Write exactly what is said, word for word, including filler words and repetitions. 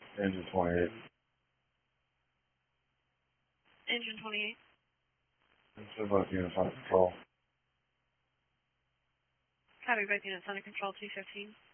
Engine twenty-eight. Engine twenty-eight. Engine both units under control. Copy, both units under control, two fifteen.